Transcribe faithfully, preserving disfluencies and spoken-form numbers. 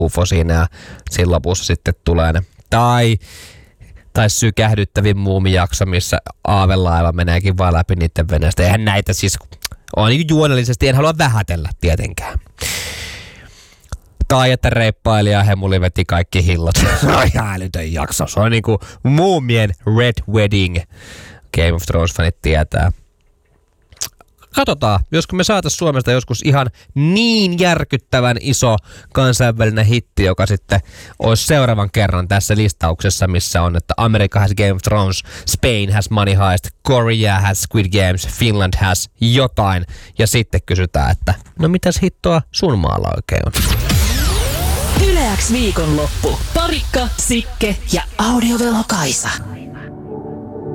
U F O siinä ja siinä lopussa sitten tulee ne. Tai, tai sykähdyttävin muumijakso, missä aavelaiva meneekin vaan läpi niiden veneestä. Eihän näitä siis, on niin juonellisesti, en halua vähätellä tietenkään. Tai että reippailija ja Hemuli veti kaikki hillot. Se on ihan älytön jakso. Se on niinku muumien Red Wedding. Game of Thrones-fanit tietää. Katsotaan, josko me saatais Suomesta joskus ihan niin järkyttävän iso kansainvälinen hitti, joka sitten olisi seuraavan kerran tässä listauksessa, missä on, että America has Game of Thrones, Spain has Money Heist, Korea has Squid Games, Finland has jotain. Ja sitten kysytään, että no mitäs hittoa sun maalla oikein on? Yle X viikonloppu. Parikka, Sikke ja Audiovelho Kaisa.